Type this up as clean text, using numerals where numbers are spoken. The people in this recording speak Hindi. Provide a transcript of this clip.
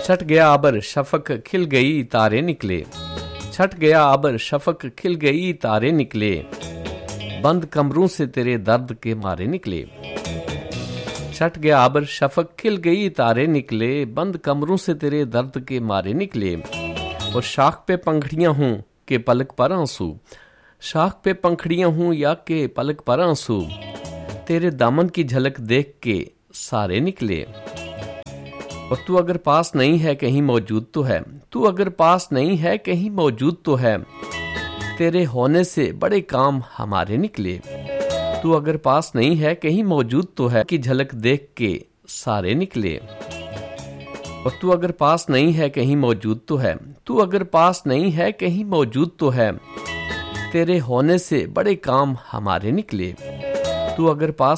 छट गया अबर शफक खिल गई तारे निकले। छट गया अबर शफक खिल गई तारे निकले, बंद कमरों से तेरे दर्द के मारे निकले। छट गया अबर शफक खिल गई तारे निकले, बंद कमरों से तेरे दर्द के मारे निकले। और शाख पे पंखड़ियां हूं के पलक पर आंसू, शाख पे पंखड़ियां हूं या के पलक पर आंसू, तेरे दामन की झलक देख के सारे निकले। और तू अगर पास नहीं है कहीं मौजूद तो है, तू अगर पास नहीं है कहीं मौजूद तो है, तेरे होने से बड़े काम हमारे निकले। तू अगर पास नहीं है कहीं मौजूद तो है की झलक देख के सारे निकले। और तू अगर पास नहीं है कहीं मौजूद तो है, तू अगर पास नहीं है कहीं मौजूद तो है, तेरे होने से बड़े काम हमारे निकले। तू अगर पास